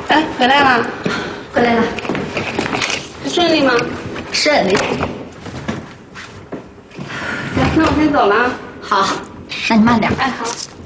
哎，回来了， 回来了， 还顺利吗？ 顺利。 行，那我先走了啊。 好，那你慢点。 哎，好。